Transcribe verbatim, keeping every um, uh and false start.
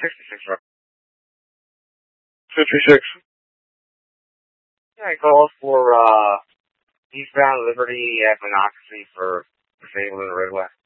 sixty-six, right? fifty-six. Yeah, I called for, uh, eastbound Liberty at Monocacy for disabled in the Red West.